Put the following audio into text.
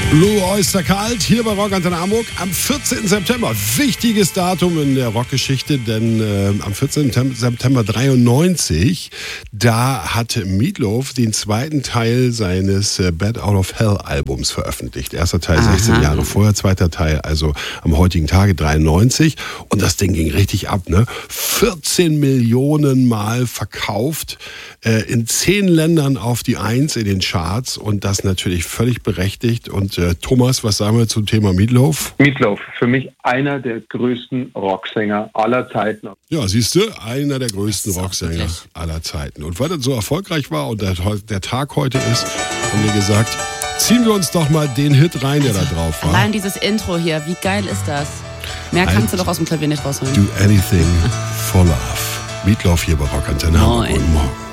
Blue Oyster Cult hier bei Rock Antenne Hamburg am 14. September. Wichtiges Datum in der Rockgeschichte, denn am 14. September 93, da hat Meatloaf den zweiten Teil seines Bad Out of Hell Albums veröffentlicht. Erster Teil 16 Jahre vorher, zweiter Teil also am heutigen Tage 93. Und das Ding ging richtig ab, ne? 14 Millionen Mal verkauft, in 10 Ländern auf die 1 in den Charts und das natürlich völlig berechtigt. Und Thomas, was sagen wir zum Thema Meatloaf? Meatloaf, für mich einer der größten Rocksänger aller Zeiten. Ja, siehst du, einer der größten Rocksänger aller Zeiten. Und weil das so erfolgreich war und der Tag heute ist, haben wir gesagt, ziehen wir uns doch mal den Hit rein, der da drauf war. Allein dieses Intro hier, wie geil ist das? Mehr kannst du doch aus dem Klavier nicht rausholen. Do anything for love. Meatloaf hier bei Rock Antenne. Guten Morgen.